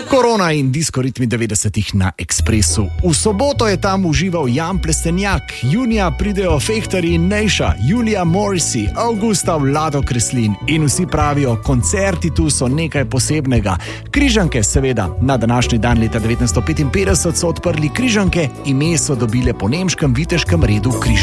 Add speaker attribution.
Speaker 1: Korona in disko ritmi 90-ih na Ekspresu. V soboto je tam užival Jan Plestenjak, junija pridejo Fehterji in Nejša, Julija Morrissey, avgusta Vlado Kreslin in vsi pravijo, koncerti tu so nekaj posebnega. Križanke, seveda, na današnji dan leta 1955 so odprli Križanke, ime so dobile po nemškem viteškem redu križank.